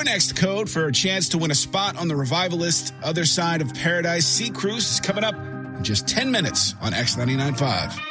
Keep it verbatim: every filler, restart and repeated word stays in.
next code for a chance to win a spot on the Revivalist Other Side of Paradise Sea Cruise is coming up in just ten minutes on X ninety-nine point five.